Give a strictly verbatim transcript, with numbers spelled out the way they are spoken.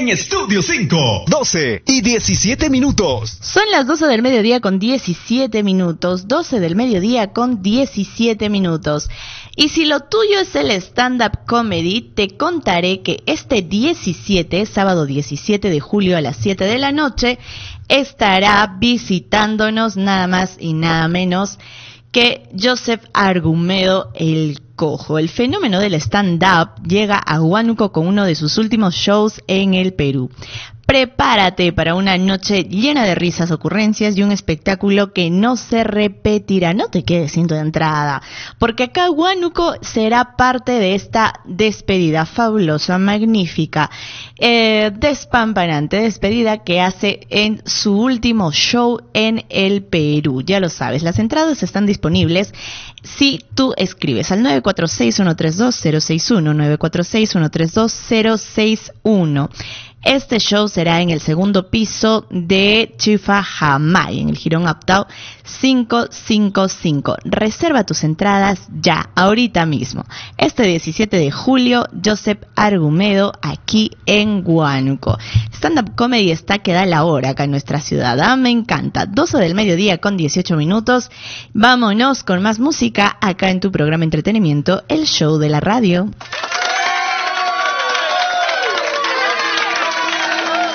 en Estudio cinco. doce y diecisiete minutos. Son las doce del mediodía con diecisiete minutos. doce del mediodía con diecisiete minutos. Y si lo tuyo es el stand-up comedy, te contaré que este diecisiete, sábado diecisiete de julio a las siete de la noche, estará visitándonos nada más y nada menos que Joseph Argumedo el Cojo. El fenómeno del stand-up llega a Huánuco con uno de sus últimos shows en el Perú. Prepárate para una noche llena de risas, ocurrencias y un espectáculo que no se repetirá. No te quedes sin tu entrada, porque acá Huánuco será parte de esta despedida fabulosa, magnífica, eh, despampanante despedida que hace en su último show en el Perú. Ya lo sabes, las entradas están disponibles si tú escribes al nueve cuatro seis, uno tres dos, cero seis uno, nueve cuatro seis, uno tres dos, cero seis uno. Este show será en el segundo piso de Chifa Jamay, en el Jirón Uptown quinientos cincuenta y cinco. Reserva tus entradas ya, ahorita mismo. Este diecisiete de julio, Joseph Argumedo, aquí en Huánuco. Stand-up comedy está que da la hora acá en nuestra ciudad. Ah, me encanta. doce del mediodía con dieciocho minutos. Vámonos con más música acá en tu programa Entretenimiento, el show de la radio.